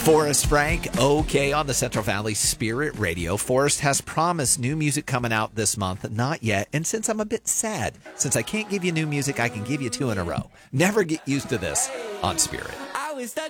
Forrest Frank, okay, on the Central Valley Spirit Radio. Forrest has promised new music coming out this month. Not yet. And since I'm a bit sad, since I can't give you new music, I can give you two in a row. Never get used to this on Spirit.